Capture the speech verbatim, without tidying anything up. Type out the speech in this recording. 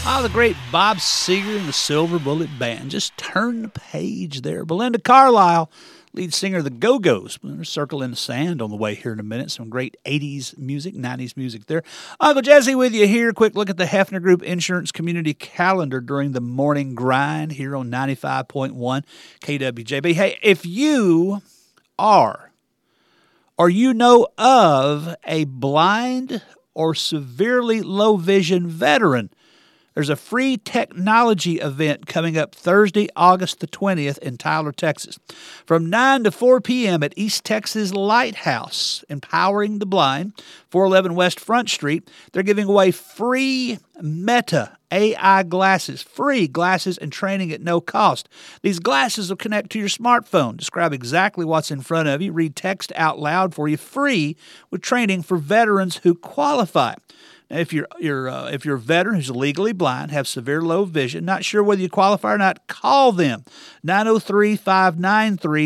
Ah, the great Bob Seger and the Silver Bullet Band. Just turn the page there. Belinda Carlisle, lead singer of the Go-Go's. We're going to circle in the sand on the way here in a minute. Some great eighties music, nineties music there. Uncle Jesse with you here. Quick look at the Hefner Group Insurance Community Calendar during the morning grind here on ninety-five point one K W J B. Hey, if you are or you know of a blind or severely low vision veteran, there's a free technology event coming up Thursday, August the twentieth in Tyler, Texas. From nine to four p.m. at East Texas Lighthouse, Empowering the Blind, four eleven West Front Street. They're giving away free Meta A I glasses, free glasses and training at no cost. These glasses will connect to your smartphone, describe exactly what's in front of you, read text out loud for you, free with training for veterans who qualify. If you're, you're uh, if you're a veteran who's legally blind, have severe low vision, not sure whether you qualify or not, call them, nine oh three, five nine three